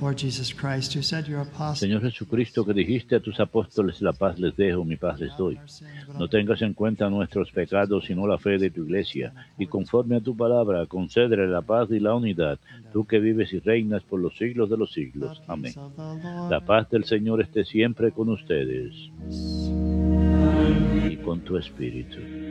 Señor Jesucristo, que dijiste a tus apóstoles, la paz les dejo, mi paz les doy. No tengas en cuenta nuestros pecados, sino la fe de tu iglesia, y conforme a tu palabra, concédele la paz y la unidad, tú que vives y reinas por los siglos de los siglos. Amén. La paz del Señor esté siempre con ustedes y con tu espíritu.